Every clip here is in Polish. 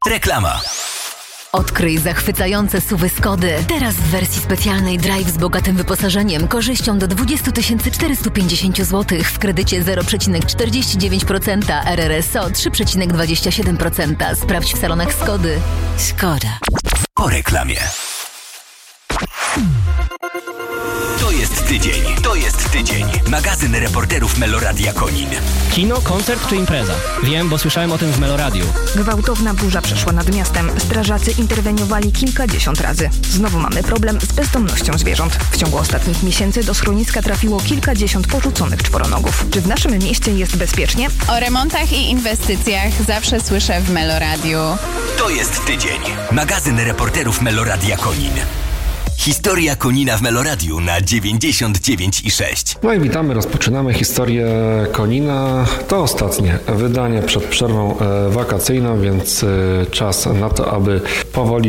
Reklama. Odkryj zachwycające SUV-y Skody. Teraz w wersji specjalnej Drive z bogatym wyposażeniem, korzyścią do 20 450 zł w kredycie 0,49%, RRSO 3,27%. Sprawdź w salonach Skody. Skoda. Po reklamie. To jest tydzień. Magazyn reporterów Meloradia Konin. Kino, koncert czy impreza? Wiem, bo słyszałem o tym w Meloradiu. Gwałtowna burza przeszła nad miastem. Strażacy interweniowali kilkadziesiąt razy. Znowu mamy problem z bezdomnością zwierząt. W ciągu ostatnich miesięcy do schroniska trafiło kilkadziesiąt porzuconych czworonogów. Czy w naszym mieście jest bezpiecznie? O remontach i inwestycjach zawsze słyszę w Meloradiu. To jest tydzień. Magazyn reporterów Meloradia Konin. Historia Konina w Meloradiu na 99,6. No i witamy, rozpoczynamy historię Konina. To ostatnie wydanie przed przerwą wakacyjną, więc czas na to, aby powoli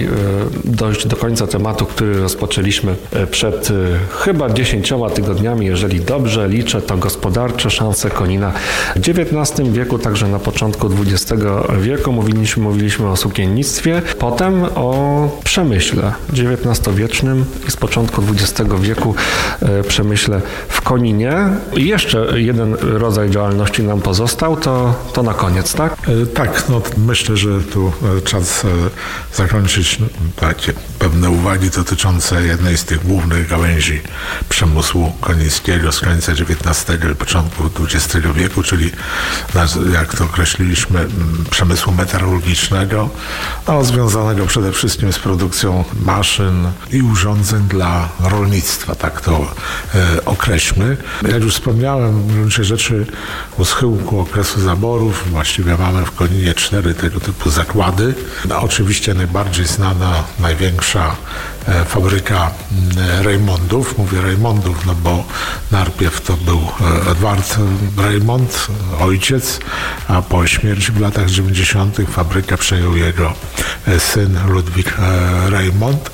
dojść do końca tematu, który rozpoczęliśmy przed chyba 10 tygodniami. Jeżeli dobrze liczę, to gospodarcze szanse Konina w XIX wieku, także na początku XX wieku. Mówiliśmy o sukiennictwie, potem o przemyśle XIX-wiecznym i z początku XX wieku przemyśle w Koninie. I jeszcze jeden rodzaj działalności nam pozostał, to na koniec, tak? Tak, no myślę, że tu czas zakończyć takie pewne uwagi dotyczące jednej z tych głównych gałęzi przemysłu konińskiego z końca XIX i początku XX wieku, czyli jak to określiliśmy, przemysłu metalurgicznego, związanego przede wszystkim z produkcją maszyn i urządzeń dla rolnictwa, tak to określmy. Jak już wspomniałem, w gruncie rzeczy u schyłku okresu zaborów właściwie mamy w Koninie 4 tego typu zakłady. Oczywiście najbardziej znana, największa fabryka Raymondów. Mówię Raymondów, no bo najpierw to był Edward Raymond, ojciec, a po śmierci w latach 90. fabrykę przejął jego syn Ludwik Raymond.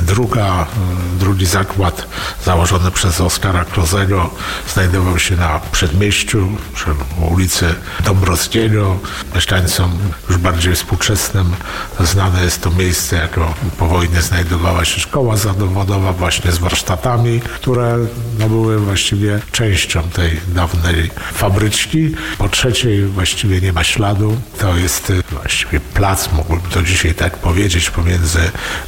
Drugi zakład założony przez Oskara Klozego znajdował się na Przedmieściu, przy ulicy Dąbrowskiego. Mieszkańcom już bardziej współczesnym znane jest to miejsce, jako po wojnie znajdowała się szkoła zawodowa właśnie z warsztatami, które były właściwie częścią tej dawnej fabryczki. Po trzeciej właściwie nie ma śladu. To jest właściwie plac, mógłbym to dzisiaj tak powiedzieć, pomiędzy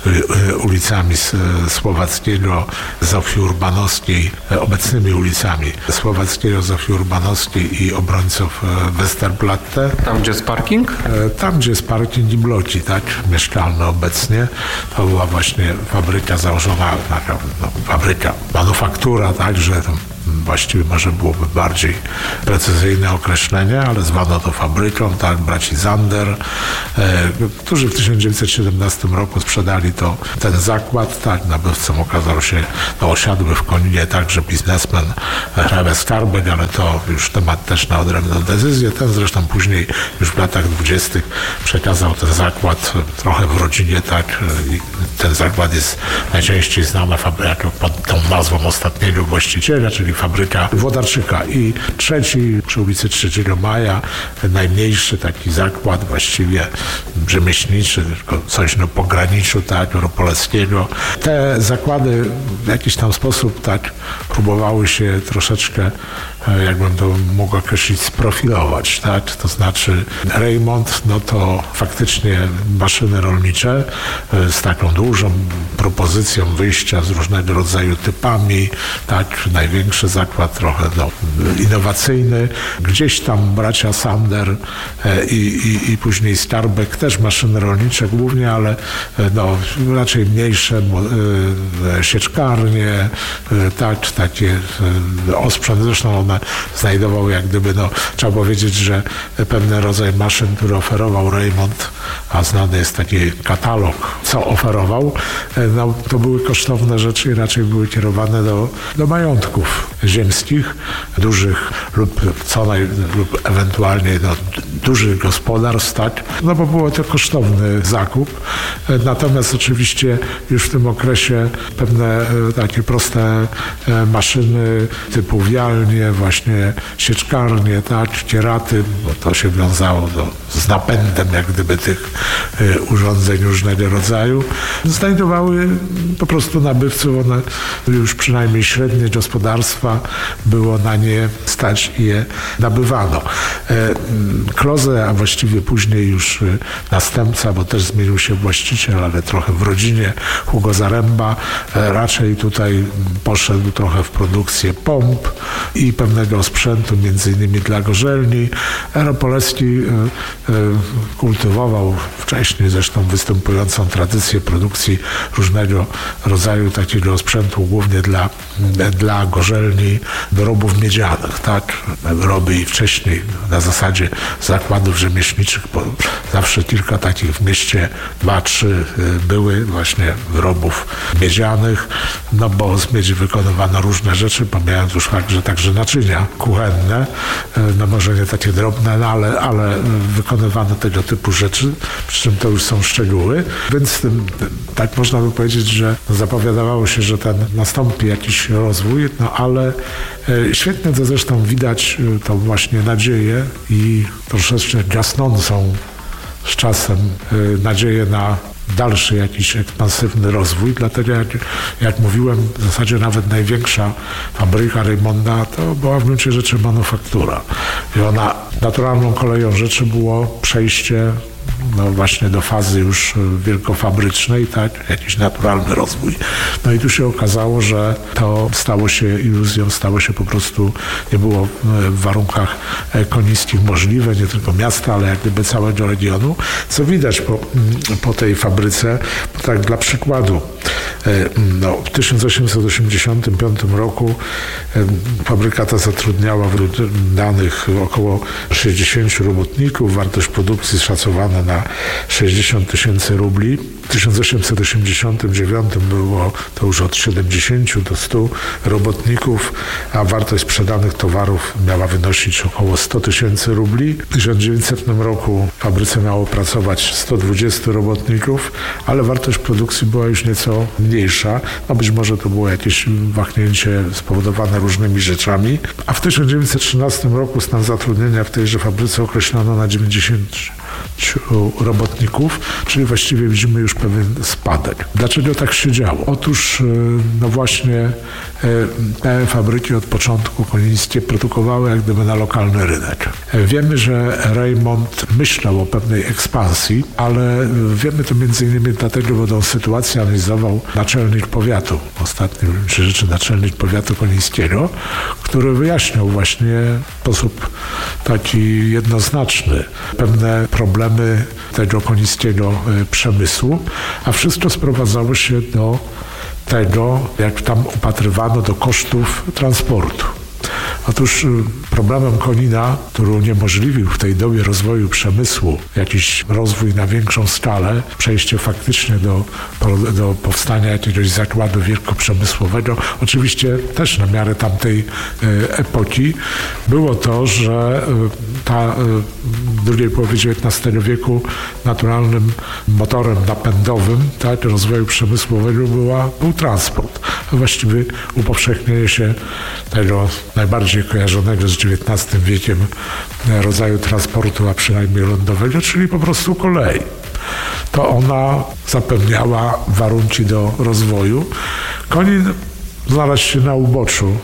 ulicami Słowackiego, Zofii Urbanowskiej, obecnymi ulicami Słowackiego, Zofii Urbanowskiej i obrońców Westerplatte. Tam, gdzie jest parking? Tam, gdzie jest parking i bloki, tak, mieszkalne obecnie. To była właśnie fabryka założona, fabryka, manufaktura, także właściwie może byłoby bardziej precyzyjne określenie, ale zwano to fabryką, tak, braci Zander, którzy w 1917 roku sprzedali ten zakład, tak, nabywcą okazał się, osiadły w Koninie także biznesmen hrabia Skarbek, ale to już temat też na odrębną decyzję. Ten zresztą później już w latach 20. przekazał ten zakład trochę w rodzinie, tak, i ten zakład jest najczęściej znany pod tą nazwą ostatniego właściciela, czyli fabryka Włodarczyka. I trzeci przy ulicy 3 Maja, najmniejszy taki zakład właściwie rzemieślniczy, tylko coś na pograniczu, tak, Europoleckiego. Te zakłady w jakiś tam sposób tak próbowały się troszeczkę, jakbym to mógł określić, sprofilować, tak? To znaczy Raymond, no to faktycznie maszyny rolnicze z taką dużą propozycją wyjścia z różnego rodzaju typami, tak? Największy zakład trochę innowacyjny. Gdzieś tam bracia Sander i później Skarbek, też maszyny rolnicze głównie, ale raczej mniejsze sieczkarnie, tak, takie osprzęt. Zresztą one znajdował jak gdyby, trzeba powiedzieć, że pewien rodzaj maszyn, który oferował Raymond, a znany jest taki katalog, co oferował, to były kosztowne rzeczy i raczej były kierowane do majątków ziemskich, dużych lub ewentualnie dużych gospodarstw, tak, bo było to kosztowny zakup. Natomiast oczywiście już w tym okresie pewne takie proste maszyny typu wialnie, właśnie sieczkarnie, tak, cieraty, bo to się wiązało z napędem jak gdyby tych urządzeń różnego rodzaju, znajdowały po prostu nabywców. One już przynajmniej średnie gospodarstwa było na nie stać i je nabywano. Klozę, a właściwie później już następca, bo też zmienił się właściciel, ale trochę w rodzinie, Hugo Zaremba, raczej tutaj poszedł trochę w produkcję pomp i pewnego sprzętu, między innymi dla gorzelni. Aeropoleski kultywował wcześniej zresztą występującą tradycję produkcji różnego rodzaju takiego sprzętu, głównie dla gorzelni, wyrobów miedzianych, tak? Wyroby i wcześniej na zasadzie zakładów rzemieślniczych, bo zawsze kilka takich w mieście, 2-3 były właśnie wyrobów miedzianych, no bo z miedzi wykonywano różne rzeczy, pomijając już fakt, że także naczynia kuchenne, no może nie takie drobne, no ale wykonywano tego typu rzeczy, przy czym to już są szczegóły, więc tak można by powiedzieć, że zapowiadało się, że nastąpi jakiś rozwój, no ale świetnie to zresztą widać, tą właśnie nadzieję i troszeczkę gasnącą z czasem nadzieję na dalszy jakiś ekspansywny rozwój, dlatego jak mówiłem, w zasadzie nawet największa fabryka Raymonda to była w gruncie rzeczy manufaktura. I ona naturalną koleją rzeczy było przejście właśnie do fazy już wielkofabrycznej, tak, jakiś naturalny rozwój. No i tu się okazało, że to stało się iluzją, stało się po prostu, nie było w warunkach konińskich możliwe, nie tylko miasta, ale jak gdyby całego regionu. Co widać po tej fabryce, tak dla przykładu, w 1885 roku fabryka ta zatrudniała według danych około 60 robotników, wartość produkcji szacowana na 60 000 rubli. W 1889 było to już od 70 do 100 robotników, a wartość sprzedanych towarów miała wynosić około 100 000 rubli. W 1900 roku w fabryce miało pracować 120 robotników, ale wartość produkcji była już nieco mniejsza. No być może to było jakieś wahnięcie spowodowane różnymi rzeczami. A w 1913 roku stan zatrudnienia w tejże fabryce określono na 90 robotników, czyli właściwie widzimy już pewien spadek. Dlaczego tak się działo? Otóż no właśnie te fabryki od początku konińskie produkowały jak gdyby na lokalny rynek. Wiemy, że Raymond myślał o pewnej ekspansji, ale wiemy to między innymi dlatego, bo tą sytuację analizował naczelnik powiatu, ostatnio czy rzeczy naczelnik powiatu konińskiego, który wyjaśniał właśnie w sposób taki jednoznaczny pewne problemy tego konińskiego przemysłu, a wszystko sprowadzało się do tego, jak tam upatrywano, do kosztów transportu. Otóż problemem Konina, który uniemożliwił w tej dobie rozwoju przemysłu jakiś rozwój na większą skalę, przejście faktycznie do powstania jakiegoś zakładu wielkoprzemysłowego, oczywiście też na miarę tamtej epoki, było to, że w drugiej połowie XIX wieku naturalnym motorem napędowym rozwoju przemysłowego był transport. Właściwie upowszechnienie się tego najbardziej kojarzonego z XIX wiekiem rodzaju transportu, a przynajmniej lądowego, czyli po prostu kolei. To ona zapewniała warunki do rozwoju. Konin znalazł się na uboczu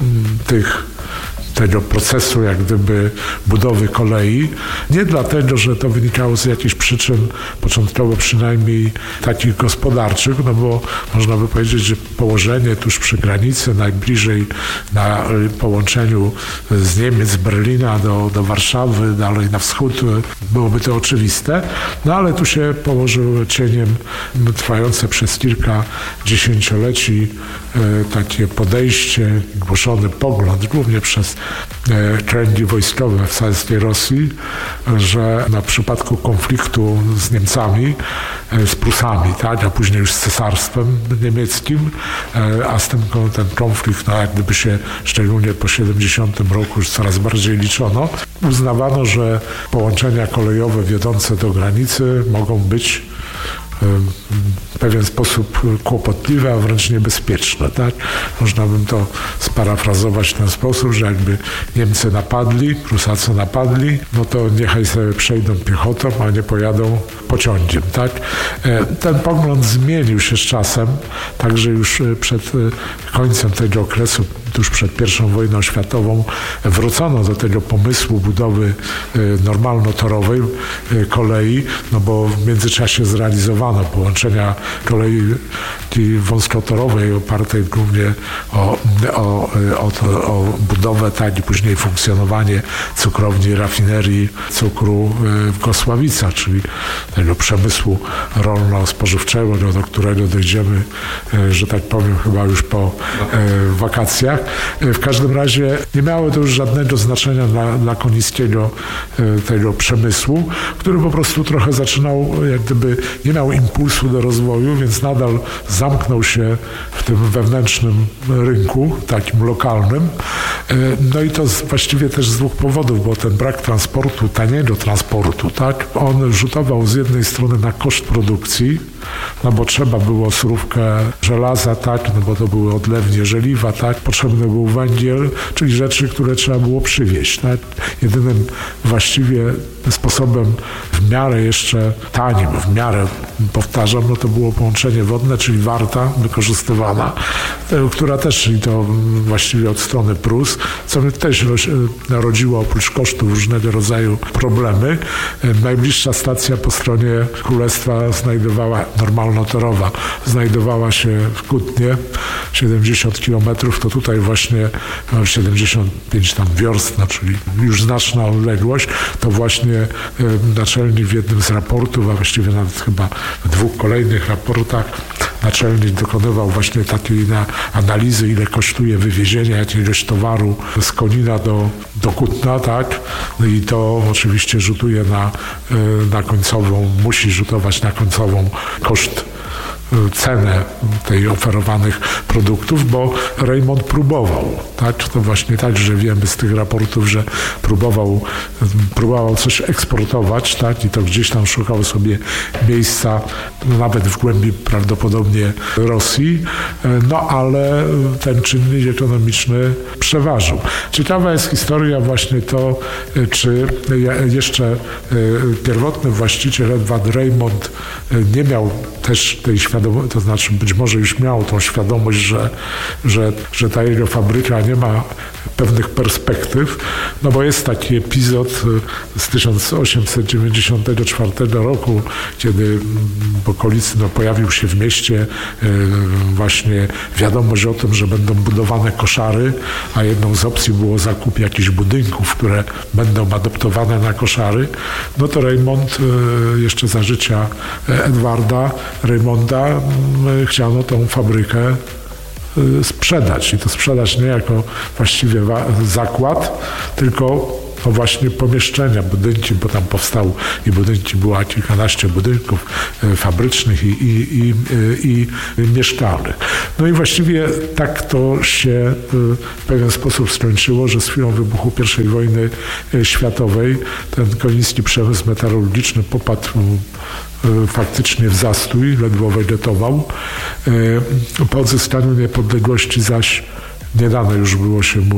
tego procesu jak gdyby budowy kolei. Nie dlatego, że to wynikało z jakichś przyczyn, początkowo przynajmniej takich gospodarczych, no bo można by powiedzieć, że położenie tuż przy granicy, najbliżej na połączeniu z Niemiec, z Berlina do Warszawy, dalej na wschód, byłoby to oczywiste, no ale tu się położył cieniem trwające przez kilka dziesięcioleci takie podejście, głoszony pogląd, głównie przez kręgi wojskowe w całej Rosji, że na przypadku konfliktu z Niemcami, z Prusami, tak, a później już z Cesarstwem Niemieckim, a z tym ten konflikt, no jak gdyby się szczególnie po 70 roku już coraz bardziej liczono, uznawano, że połączenia kolejowe wiodące do granicy mogą być w pewien sposób kłopotliwe, a wręcz niebezpieczne. Tak? Można bym to sparafrazować w ten sposób, że jakby Niemcy napadli, Prusacy napadli, no to niechaj sobie przejdą piechotą, a nie pojadą pociągiem. Tak? Ten pogląd zmienił się z czasem, także już przed końcem tego okresu, tuż przed I wojną światową, wrócono do tego pomysłu budowy normalno-torowej kolei, no bo w międzyczasie zrealizowano połączenia kolei wąskotorowej opartej głównie o budowę, tak i później funkcjonowanie cukrowni, rafinerii cukru w Gosławicach, czyli tego przemysłu rolno-spożywczego, do którego dojdziemy, że tak powiem, chyba już po wakacjach. W każdym razie nie miało to już żadnego znaczenia dla Konińskiego tego przemysłu, który po prostu trochę zaczynał, jak gdyby nie miał impulsu do rozwoju, więc nadal zamknął się w tym wewnętrznym rynku, takim lokalnym. No i to właściwie też z dwóch powodów, bo ten brak transportu, taniego transportu, tak, on rzutował z jednej strony na koszt produkcji, no bo trzeba było surówkę żelaza, tak, no bo to były odlewnie żeliwa, tak, potrzebny był węgiel, czyli rzeczy, które trzeba było przywieźć. Tak. Jedynym właściwie sposobem w miarę jeszcze tanim, w miarę, powtarzam, no to było połączenie wodne, czyli warta wykorzystywana, która też, i to właściwie od strony Prus, co też rodziło oprócz kosztów różnego rodzaju problemy. Najbliższa stacja po stronie Królestwa normalno-torowa znajdowała się w Kutnie, 70 kilometrów, to tutaj właśnie 75 tam wiorst, no, czyli już znaczna odległość, to właśnie naczelnik w jednym z raportów, a właściwie nawet chyba w dwóch kolejnych raportach, naczelnik dokonywał właśnie takiej analizy, ile kosztuje wywiezienie jakiegoś towaru z Konina do Kutna, tak? I to oczywiście rzutuje na końcową, musi rzutować na końcową koszt, cenę tej oferowanych produktów, bo Reymont próbował, tak? To właśnie tak, że wiemy z tych raportów, że próbował coś eksportować, tak? I to gdzieś tam szukał sobie miejsca, nawet w głębi prawdopodobnie Rosji, no ale ten czynnik ekonomiczny przeważył. Ciekawa jest historia właśnie to, czy jeszcze pierwotny właściciel Edward Reymont nie miał też tej świadomości, to znaczy być może już miał tą świadomość, że ta jego fabryka nie ma pewnych perspektyw, no bo jest taki epizod z 1894 roku, kiedy w okolicy pojawił się w mieście właśnie wiadomość o tym, że będą budowane koszary, a jedną z opcji było zakup jakichś budynków, które będą adaptowane na koszary. No to Reymont jeszcze za życia Edwarda Reymonta chciano tą fabrykę sprzedać. I to sprzedać nie jako właściwie zakład, tylko to właśnie pomieszczenia, budynki, bo tam powstało i budynki, było kilkanaście budynków fabrycznych i mieszkalnych. No i właściwie tak to się w pewien sposób skończyło, że z chwilą wybuchu I wojny światowej ten koniński przemysł metalurgiczny popadł faktycznie w zastój, ledwo wegetował. Po odzyskaniu niepodległości zaś nie dane już było się mu